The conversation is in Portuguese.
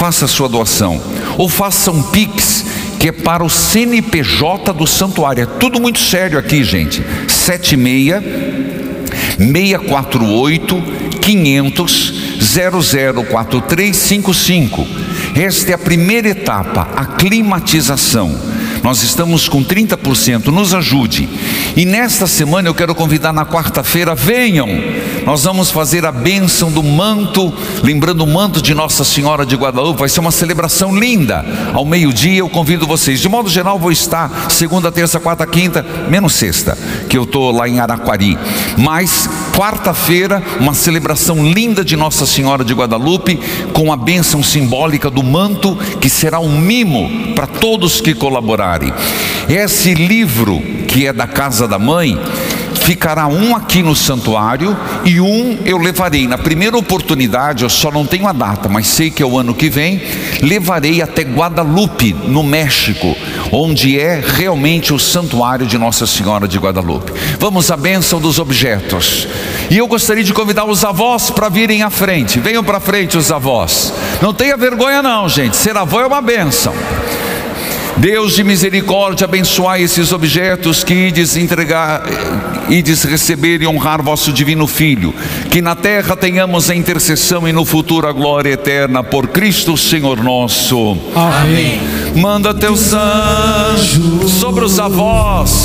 faça a sua doação. Ou faça um Pix, que é para o CNPJ do santuário. É tudo muito sério aqui, gente. 76-648-500-004355. Esta é a primeira etapa, a climatização. Nós estamos com 30%, nos ajude. E nesta semana eu quero convidar, na quarta-feira, venham. Nós vamos fazer a bênção do manto, lembrando o manto de Nossa Senhora de Guadalupe. Vai ser uma celebração linda. Ao meio-dia eu convido vocês. De modo geral vou estar segunda, terça, quarta, quinta, menos sexta, que eu estou lá em Araquari. Mas quarta-feira, uma celebração linda de Nossa Senhora de Guadalupe, com a bênção simbólica do manto, que será um mimo para todos que colaborarem. Esse livro, que é da Casa da Mãe, ficará um aqui no santuário e um eu levarei. Na primeira oportunidade, eu só não tenho a data, mas sei que é o ano que vem, levarei até Guadalupe, no México, onde é realmente o santuário de Nossa Senhora de Guadalupe. Vamos à bênção dos objetos. E eu gostaria de convidar os avós para virem à frente. Venham para frente os avós. Não tenha vergonha não, gente. Ser avó é uma bênção. Deus de misericórdia, abençoai esses objetos que ides receber e honrar vosso divino Filho. Que na terra tenhamos a intercessão e no futuro a glória eterna, por Cristo Senhor nosso. Amém. Manda teus anjos sobre os avós.